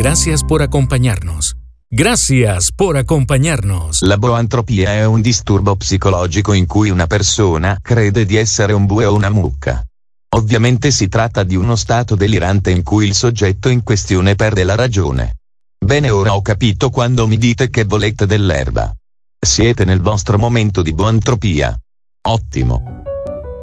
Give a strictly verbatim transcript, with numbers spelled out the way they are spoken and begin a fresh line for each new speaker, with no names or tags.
Gracias por acompañarnos. Gracias por acompañarnos.
La boantropia è un disturbo psicologico in cui una persona crede di essere un bue o una mucca. Ovviamente si tratta di uno stato delirante in cui il soggetto in questione perde la ragione. Bene, ora ho capito quando mi dite che volete dell'erba. Siete nel vostro momento di boantropia. Ottimo.